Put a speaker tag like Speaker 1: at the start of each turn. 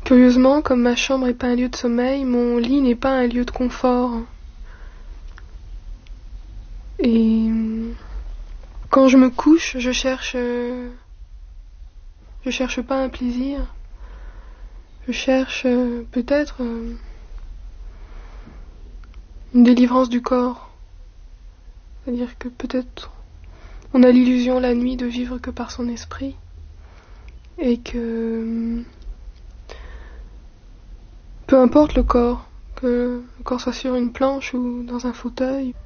Speaker 1: Curieusement, comme ma chambre n'est pas un lieu de sommeil, mon lit n'est pas un lieu de confort. Et quand je me couche, je cherche pas un plaisir. Je cherche peut-être une délivrance du corps. C'est-à-dire que peut-être on a l'illusion la nuit de vivre que par son esprit. Et que peu importe le corps, que le corps soit sur une planche ou dans un fauteuil,